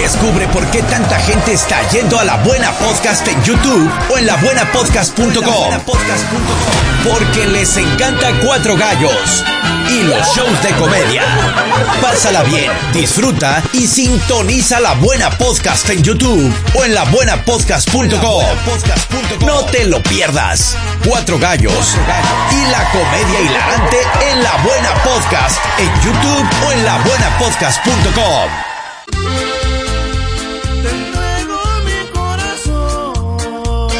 Descubre por qué tanta gente está yendo a La Buena Podcast en YouTube o en labuenapodcast.com. Porque les encanta Cuatro Gallos y los shows de comedia. Pásala bien, disfruta y sintoniza La Buena Podcast en YouTube o en labuenapodcast.com. No te lo pierdas. Cuatro Gallos y la comedia hilarante en La Buena Podcast en YouTube o en labuenapodcast.com. Te entrego mi corazón.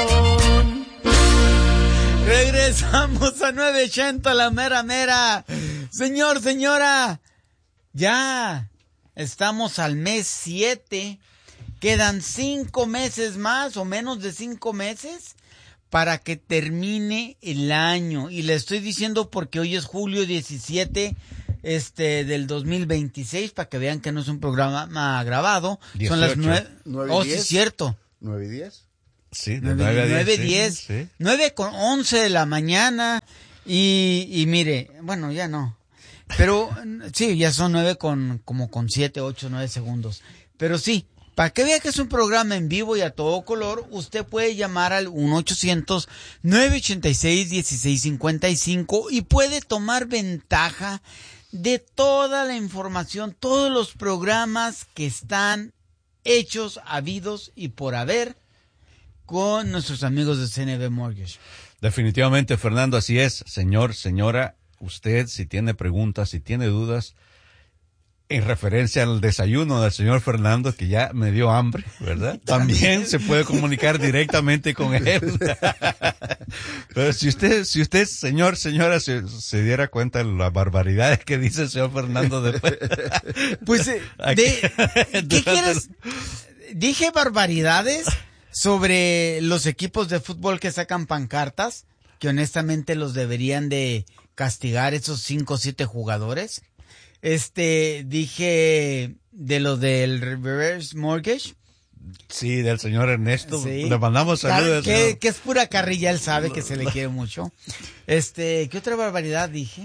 Regresamos a 980, la mera mera. Señor, señora, ya estamos al mes 7. Quedan 5 meses más o menos de 5 meses para que termine el año. Y le estoy diciendo porque hoy es julio 17 del 2026, para que vean que no es un programa grabado. 18. Son las 9. 9 Oh, y sí, 10. es cierto. 9 y 10. Sí, de 9 a 10. 9:10. Sí. 9:11 de la mañana. Y mire, bueno, ya no. Pero sí, ya son 9 como con 7, 8, 9 segundos. Pero sí, para que vea que es un programa en vivo y a todo color, usted puede llamar al 1-800-986-1655 y puede tomar ventaja de toda la información, todos los programas que están hechos, habidos y por haber con nuestros amigos de CNB Mortgage. Definitivamente, Fernando, así es. Señor, señora, usted si tiene preguntas, si tiene dudas, en referencia al desayuno del señor Fernando, que ya me dio hambre, ¿verdad? También se puede comunicar directamente con él. Pero si usted, señor, señora, se diera cuenta de las barbaridades que dice el señor Fernando después. Pues, ¿qué quieres? Dije barbaridades sobre los equipos de fútbol que sacan pancartas, que honestamente los deberían de castigar esos 5 o 7 jugadores. Dije de lo del reverse mortgage. Sí, del señor Ernesto. Sí. Le mandamos saludos. Que es pura carrilla, él sabe que se le quiere mucho. ¿Qué otra barbaridad dije?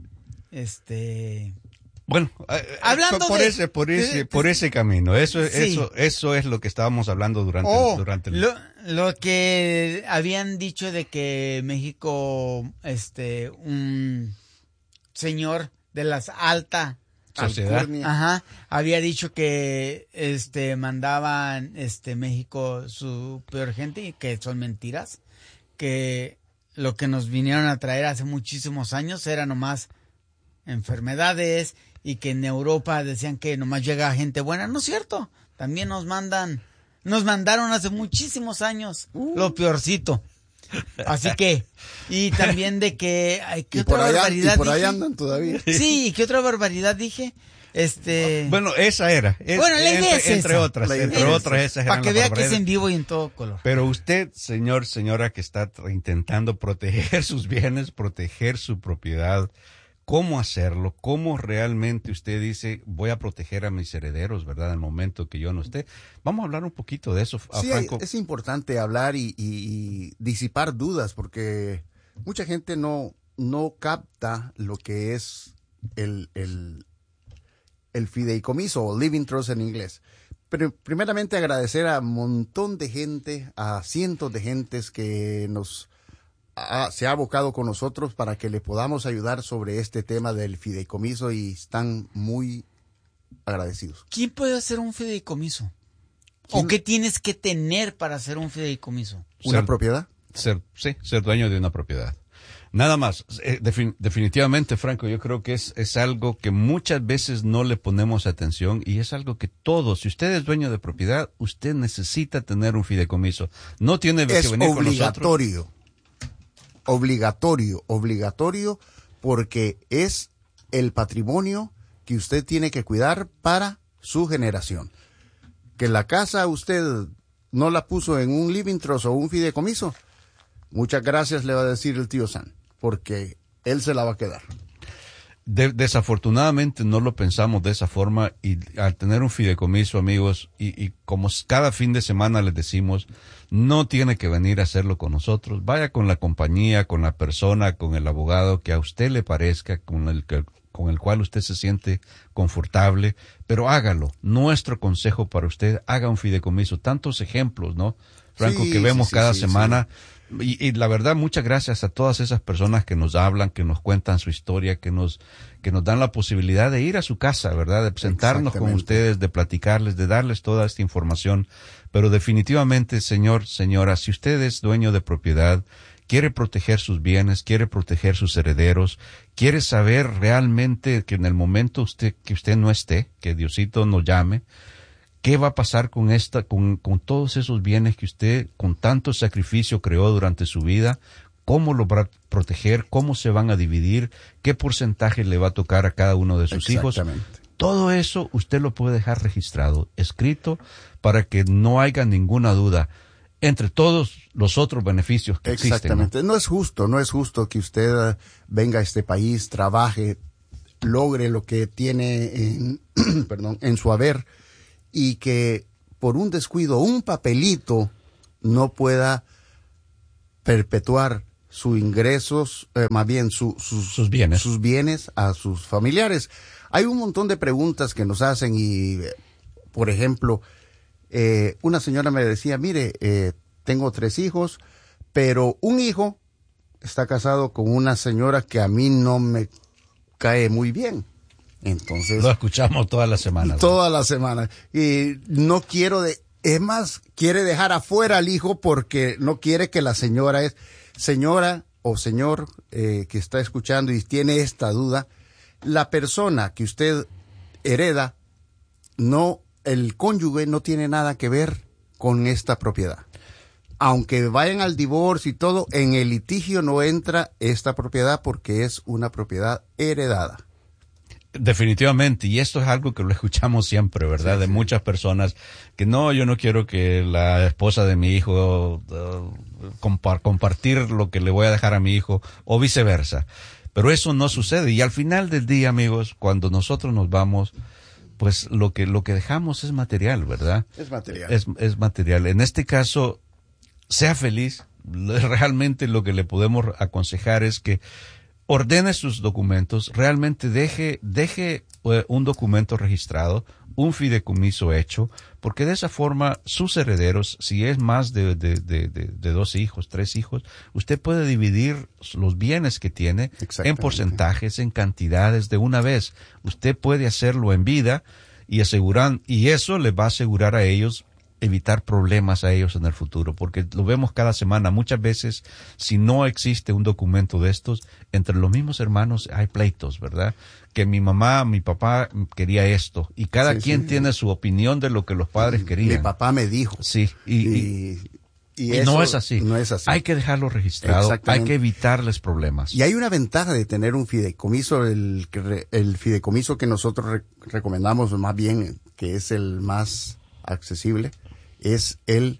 Bueno, hablando por ese camino. Eso Sí. eso es lo que estábamos hablando durante el... Lo que habían dicho de que México, un señor de la alta sociedad, ajá, había dicho que mandaban México su peor gente y que son mentiras, que lo que nos vinieron a traer hace muchísimos años era nomás enfermedades y que en Europa decían que nomás llega gente buena. No es cierto, también nos mandaron hace muchísimos años lo peorcito. Así que, y también de que, ¿qué otra barbaridad y por dije? ahí andan todavía. Sí, ¿qué otra barbaridad dije? Bueno, esa era. Bueno, la idea es entre esa. otras, esas eran para que las vea que es barbaridades. en vivo y en todo color. Pero usted, señor, señora, que está intentando proteger sus bienes, proteger su propiedad, ¿cómo hacerlo? ¿Cómo realmente usted dice, voy a proteger a mis herederos, verdad, en el momento que yo no esté? Vamos a hablar un poquito de eso, Sí, Franco. es importante hablar y disipar dudas, porque mucha gente no capta lo que es el fideicomiso, o living trust en inglés. Pero primeramente agradecer a un montón de gente, a cientos de gentes que se ha abocado con nosotros para que le podamos ayudar sobre este tema del fideicomiso y están muy agradecidos. ¿Quién puede hacer un fideicomiso? ¿O qué tienes que tener para hacer un fideicomiso? ¿Una propiedad? Ser dueño de una propiedad. Nada más. Definitivamente, Franco, yo creo que es algo que muchas veces no le ponemos atención y es algo que todos, si usted es dueño de propiedad, usted necesita tener un fideicomiso. No tiene que venir con nosotros. Obligatorio, porque es el patrimonio que usted tiene que cuidar para su generación. Que la casa usted no la puso en un living trust o un fideicomiso, muchas gracias le va a decir el tío San, porque él se la va a quedar. Desafortunadamente no lo pensamos de esa forma y al tener un fideicomiso, amigos, y como cada fin de semana les decimos, no tiene que venir a hacerlo con nosotros. Vaya con la compañía, con la persona, con el abogado que a usted le parezca, con el que con el cual usted se siente confortable, pero hágalo. Nuestro consejo para usted, haga un fideicomiso. Tantos ejemplos, ¿no, Franco, Sí, que vemos sí, cada sí, semana. Y la verdad, muchas gracias a todas esas personas que nos hablan, que nos cuentan su historia, que nos dan la posibilidad de ir a su casa, ¿verdad? De sentarnos con Exactamente. ustedes, de platicarles, de darles toda esta información. Pero definitivamente, señor, señora, si usted es dueño de propiedad, quiere proteger sus bienes, quiere proteger sus herederos, quiere saber realmente que en el momento que usted no esté, que Diosito nos llame, ¿qué va a pasar con todos esos bienes que usted con tanto sacrificio creó durante su vida? ¿Cómo lo va a proteger? ¿Cómo se van a dividir? ¿Qué porcentaje le va a tocar a cada uno de sus hijos? Exactamente. Todo eso usted lo puede dejar registrado, escrito, para que no haya ninguna duda entre todos los otros beneficios que existen, ¿no? Exactamente. No es justo que usted venga a este país, trabaje, logre lo que tiene en su haber, y que por un descuido, un papelito, no pueda perpetuar sus ingresos, más bien sus bienes a sus familiares. Hay un montón de preguntas que nos hacen y, por ejemplo, una señora me decía, mire, tengo 3 hijos, pero un hijo está casado con una señora que a mí no me cae muy bien. Entonces, lo escuchamos todas las semanas. Todas las semanas. Y no quiero es más, quiere dejar afuera al hijo porque no quiere que la señora señora o señor que está escuchando y tiene esta duda, la persona que usted hereda, el cónyuge no tiene nada que ver con esta propiedad. Aunque vayan al divorcio y todo, en el litigio no entra esta propiedad porque es una propiedad heredada. Definitivamente, y esto es algo que lo escuchamos siempre, ¿verdad? De muchas personas que yo no quiero que la esposa de mi hijo compartir lo que le voy a dejar a mi hijo o viceversa. Pero eso no sucede y al final del día, amigos, cuando nosotros nos vamos, pues lo que dejamos es material, ¿verdad? Es material. Es material. En este caso, sea feliz. Realmente lo que le podemos aconsejar es que ordene sus documentos, realmente deje un documento registrado, un fideicomiso hecho, porque de esa forma sus herederos, si es más de 2 hijos, 3 hijos, usted puede dividir los bienes que tiene en porcentajes, en cantidades de una vez. Usted puede hacerlo en vida y eso les va a asegurar a ellos evitar problemas a ellos en el futuro, porque lo vemos cada semana. Muchas veces, si no existe un documento de estos, entre los mismos hermanos hay pleitos, ¿verdad? Que mi mamá, mi papá quería esto, y cada quien tiene su opinión de lo que los padres querían. Mi papá me dijo. Sí, y eso no es así. No es así. Hay que dejarlo registrado, hay que evitarles problemas. Y hay una ventaja de tener un fideicomiso, el fideicomiso que nosotros recomendamos, más bien, que es el más accesible, es el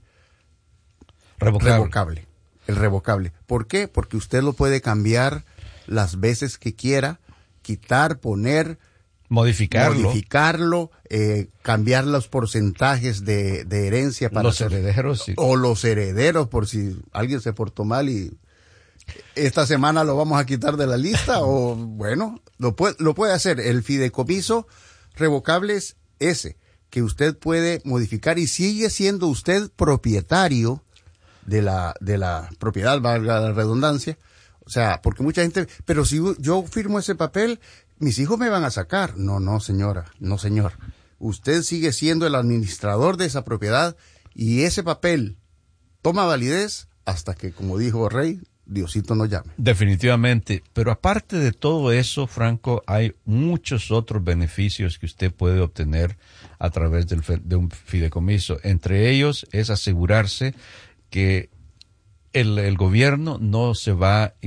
revocable. El revocable. ¿Por qué? Porque usted lo puede cambiar las veces que quiera, quitar, poner, modificarlo, cambiar los porcentajes de herencia para los herederos. Sí. O los herederos, por si alguien se portó mal y esta semana lo vamos a quitar de la lista, o bueno, lo puede hacer. El fideicomiso revocable es ese, que usted puede modificar y sigue siendo usted propietario de la propiedad, valga la redundancia. O sea, porque mucha gente, pero si yo firmo ese papel, mis hijos me van a sacar. No, señora, no, señor. Usted sigue siendo el administrador de esa propiedad y ese papel toma validez hasta que, como dijo Rey, Diosito nos llame. Definitivamente, pero aparte de todo eso, Franco, hay muchos otros beneficios que usted puede obtener a través de un fideicomiso. Entre ellos es asegurarse que el gobierno no se va a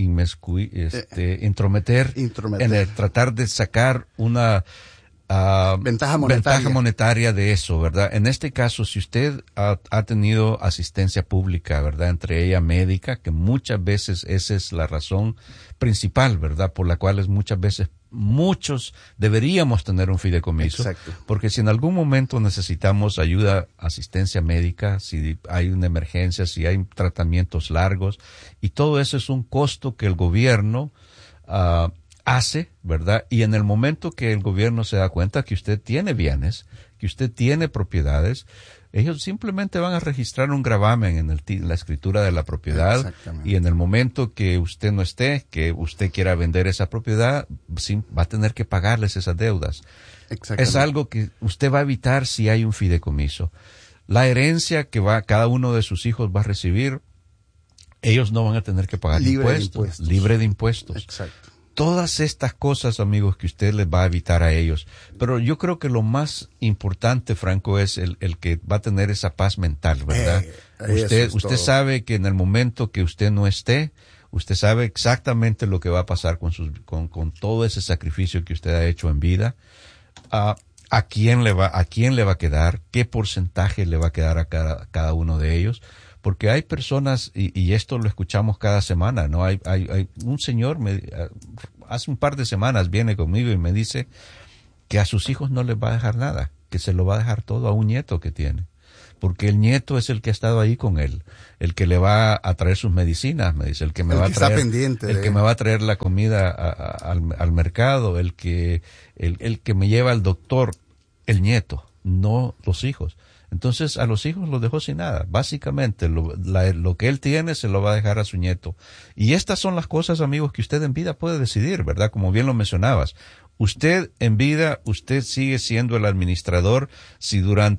intrometer en tratar de sacar una ventaja monetaria de eso, ¿verdad? En este caso, si usted ha tenido asistencia pública, ¿verdad? Entre ella médica, que muchas veces esa es la razón principal, ¿verdad? Por la cual muchas veces muchos deberíamos tener un fideicomiso. Exacto. Porque si en algún momento necesitamos ayuda, asistencia médica, si hay una emergencia, si hay tratamientos largos, y todo eso es un costo que el gobierno hace, ¿verdad? Y en el momento que el gobierno se da cuenta que usted tiene bienes, que usted tiene propiedades, ellos simplemente van a registrar un gravamen en la escritura de la propiedad. Exactamente. Y en el momento que usted no esté, que usted quiera vender esa propiedad, va a tener que pagarles esas deudas. Es algo que usted va a evitar si hay un fideicomiso. La herencia que cada uno de sus hijos va a recibir, ellos no van a tener que pagar impuestos. Libre de impuestos. Exacto. Todas estas cosas, amigos, que usted les va a evitar a ellos. Pero yo creo que lo más importante, Franco, es el que va a tener esa paz mental, ¿verdad? Usted sabe que en el momento que usted no esté, usted sabe exactamente lo que va a pasar con todo ese sacrificio que usted ha hecho en vida. ¿A quién le va a quedar? ¿Qué porcentaje le va a quedar a cada uno de ellos? Porque hay personas, y esto lo escuchamos cada semana, ¿no? Hay un señor, hace un par de semanas viene conmigo y me dice que a sus hijos no les va a dejar nada, que se lo va a dejar todo a un nieto que tiene. Porque el nieto es el que ha estado ahí con él, el que le va a traer sus medicinas, me dice, el que me va a traer la comida al mercado, el que me lleva al doctor, el nieto, no los hijos. Entonces a los hijos los dejó sin nada. Básicamente lo que él tiene se lo va a dejar a su nieto. Y estas son las cosas, amigos, que usted en vida puede decidir, ¿verdad? Como bien lo mencionabas. Usted en vida, usted sigue siendo el administrador si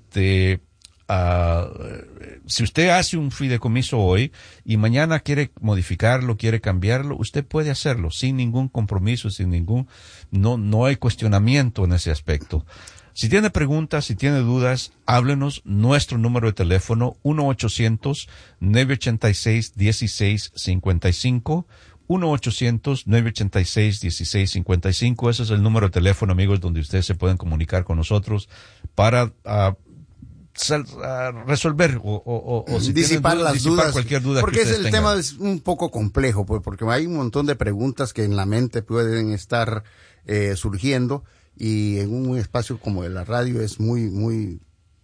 si usted hace un fideicomiso hoy y mañana quiere modificarlo, quiere cambiarlo, usted puede hacerlo sin ningún compromiso, no hay cuestionamiento en ese aspecto. Si tiene preguntas, si tiene dudas, háblenos. Nuestro número de teléfono 1-800-986-1655. 1-800-986-1655. Ese es el número de teléfono, amigos, donde ustedes se pueden comunicar con nosotros para resolver o si disipar las dudas, cualquier duda porque que el tema es un poco complejo, pues, porque hay un montón de preguntas que en la mente pueden estar surgiendo, y en un espacio como de la radio es muy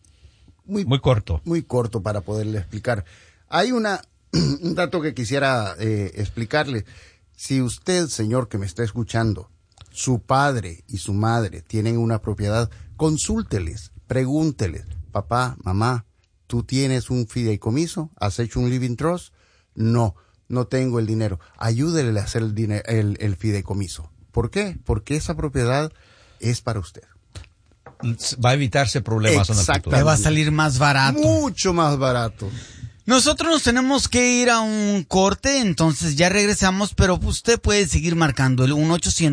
corto para poderle explicar. Hay un dato que quisiera explicarle. Si usted, señor que me está escuchando, su padre y su madre tienen una propiedad, consúlteles, pregúnteles: papá, mamá, ¿tú tienes un fideicomiso? ¿Has hecho un living trust? No tengo el dinero. Ayúdele a hacer el fideicomiso. ¿Por qué? Porque esa propiedad es para usted. Va a evitarse problemas en el futuro. Le va a salir más barato. Mucho más barato. Nosotros nos tenemos que ir a un corte, entonces ya regresamos, pero usted puede seguir marcando el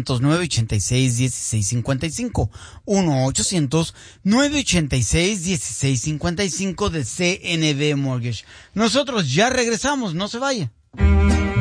1-800-986-1655. 1-800-986-1655 de CNB Mortgage. Nosotros ya regresamos, no se vaya.